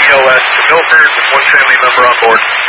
ELS to Milford with one family member on board.